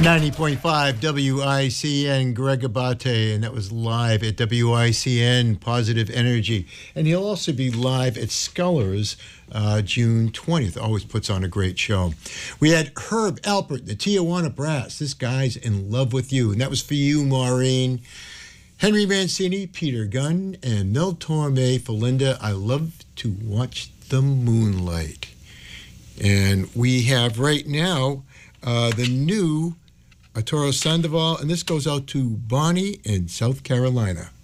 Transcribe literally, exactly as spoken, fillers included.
ninety point five W I C N, Greg Abate, and that was live at W I C N, Positive Energy. And he'll also be live at Scullers uh, June twentieth. Always puts on a great show. We had Herb Alpert, the Tijuana Brass. This guy's in love with you. And that was for you, Maureen. Henry Mancini, Peter Gunn, and Mel Torme for Linda. I love to watch the moonlight. And we have right now uh, the new Arturo Sandoval, and this goes out to Bonnie in South Carolina.